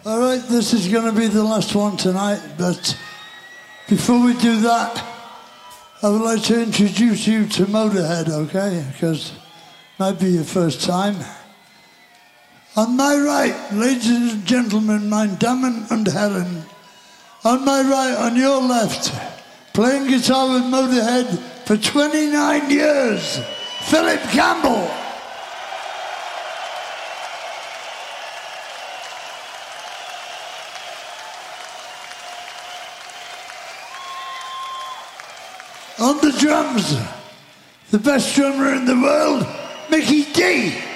All right, this is going to be the last one tonight, but before we do that, I would like to introduce you to Motorhead, okay? Because it might be your first time. On my right, ladies and gentlemen, meine Damen und Herren. On my right, on your left, playing guitar with Motorhead for 29 years, Philip Campbell. On the drums, the best drummer in the world, Mickey D.